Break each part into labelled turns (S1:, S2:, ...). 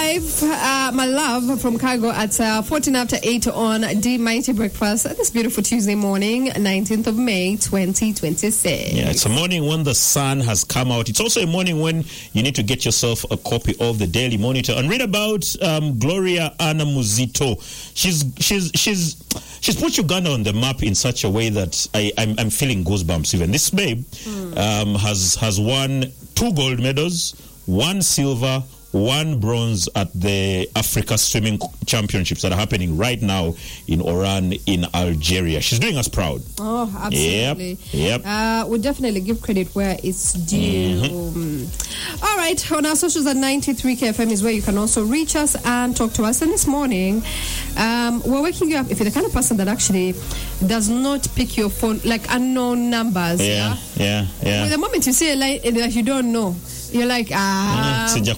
S1: live, my love, from Cargo at 14 after 8 on the Mighty Breakfast this beautiful Tuesday morning, 19th of May, 2026.
S2: Yeah, it's a morning when the sun has come out. It's also a morning when you need to get yourself a copy of the Daily Monitor and read about Gloria Anna Muzito. She's put Uganda on the map in such a way that I'm feeling goosebumps even. This babe has won 2 gold medals, 1 silver, 1 bronze at the Africa Swimming Championships that are happening right now in Oran in Algeria. She's doing us proud.
S1: Oh, absolutely.
S2: Yep.
S1: We'll definitely give credit where it's due. All right, on our socials at 93KFM is where you can also reach us and talk to us. And this morning, we're waking you up if you're the kind of person that actually does not pick your phone, like unknown numbers.
S2: Yeah.
S1: The moment you see a line that you don't know, you're like, can't even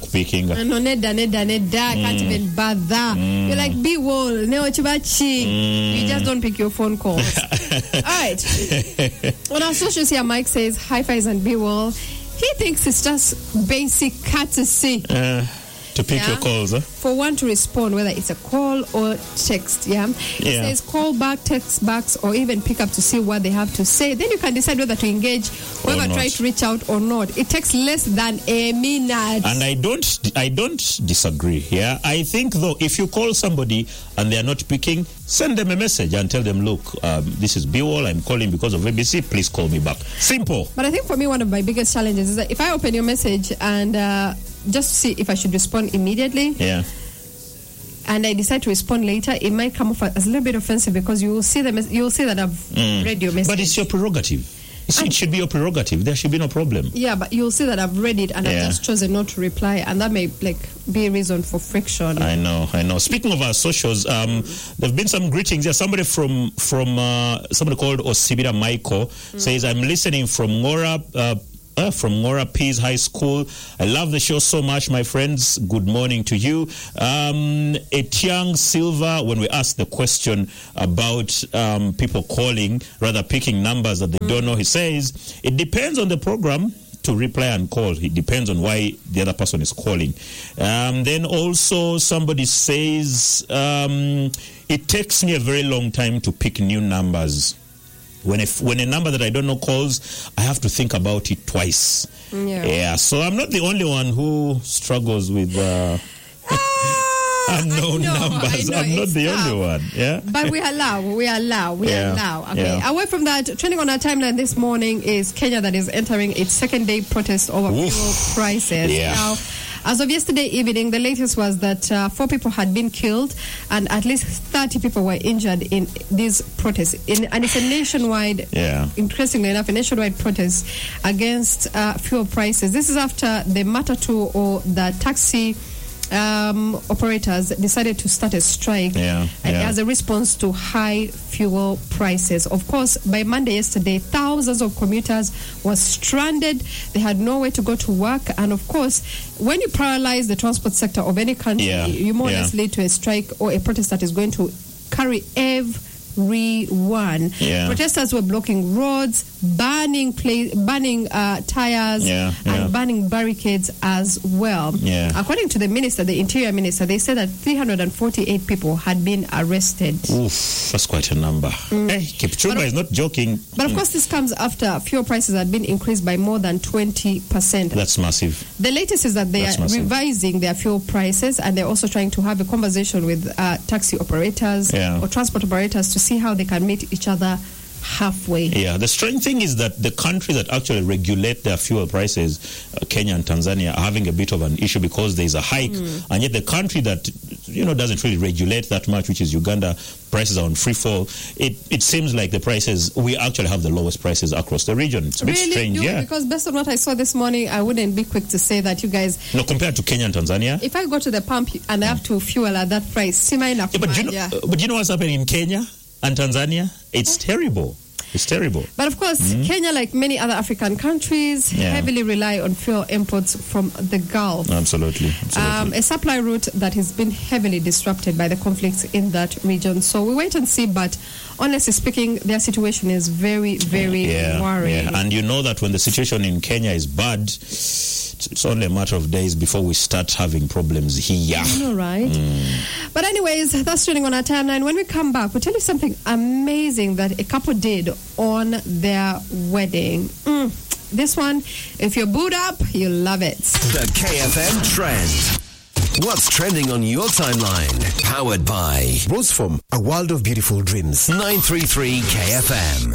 S1: bother. You're like, be wall, you just don't pick your phone calls. All right. On our socials here, Mike says, hi Faiz and be wall. He thinks it's just basic courtesy.
S2: To pick your calls, huh?
S1: For one to respond, whether it's a call or text, It says call back, text backs, or even pick up to see what they have to say. Then you can decide whether to engage, whether try to reach out or not. It takes less than a minute. And
S2: I don't disagree. Yeah, I think though, if you call somebody and they are not picking, send them a message and tell them, look, this is B-Wall, I'm calling because of ABC, please call me back. Simple.
S1: But I think for me, one of my biggest challenges is that if I open your message and just to see if I should respond immediately. And I decide to respond later, it might come off as a little bit offensive because you will see that I've read your message.
S2: But it's your prerogative. It should be your prerogative. There should be no problem.
S1: Yeah, but you'll see that I've read it and I've just chosen not to reply, and that may be a reason for friction.
S2: I know. Speaking of our socials, there've been some greetings. Yeah, somebody from somebody called Osibira Michael says, I'm listening from Ngora. From Ngora Peace High School. I love the show so much, my friends. Good morning to you. Etiang Silva, when we asked the question about people calling, rather picking numbers that they don't know, he says, it depends on the program to reply and call. It depends on why the other person is calling. Then also somebody says, it takes me a very long time to pick new numbers. When a number that I don't know calls, I have to think about it twice. Yeah. So I'm not the only one who struggles with unknown numbers. I'm not the only one. Yeah.
S1: But we allow. Okay. Away from that, trending on our timeline this morning is Kenya that is entering its second day protest over fuel prices.
S2: Yeah.
S1: Now, as of yesterday evening, the latest was that 4 people had been killed and at least 30 people were injured in these protests. And it's a nationwide, interestingly enough, a nationwide protest against fuel prices. This is after the Matatu or the taxi operators decided to start a strike as a response to high fuel prices. Of course, by Monday yesterday, thousands of commuters were stranded. They had nowhere to go to work. And of course, when you paralyze the transport sector of any country, you more or less lead to a strike or a protest that is going to carry everyone. Protesters were blocking roads, burning tires, and burning barricades as well. According to the interior minister, they said that 348 people had been arrested.
S2: Oof, that's quite a number. Hey, Kipchumba is not joking.
S1: But of course, this comes after fuel prices had been increased by more than 20%.
S2: That's massive.
S1: The latest is that they are revising their fuel prices, and they're also trying to have a conversation with taxi operators or transport operators to see how they can meet each other halfway. Yeah, the strange thing is that the countries that actually regulate their fuel prices, Kenya and Tanzania, are having a bit of an issue because there's a hike, and yet the country that doesn't really regulate that much, which is Uganda, prices are on free fall. It seems like the prices, we actually have the lowest prices across the region. It's a bit strange, because based on what I saw this morning, I wouldn't be quick to say that you guys...
S2: No, compared to Kenya and Tanzania?
S1: If I go to the pump and I have to fuel at that price,
S2: but you know what's happening in Kenya and Tanzania? It's terrible. It's terrible.
S1: But of course, Kenya, like many other African countries, heavily rely on fuel imports from the Gulf.
S2: Absolutely.
S1: A supply route that has been heavily disrupted by the conflicts in that region. So we wait and see, but honestly speaking, their situation is very, very worrying.
S2: Yeah. And you know that when the situation in Kenya is bad, it's only a matter of days before we start having problems here.
S1: All right. But anyways, that's trending on our timeline. When we come back, we'll tell you something amazing that a couple did on their wedding. This one, if you're booed up, you'll love it.
S3: The KFM Trend. What's trending on your timeline? Powered by
S4: Roseform, a world of beautiful dreams.
S3: 933 KFM.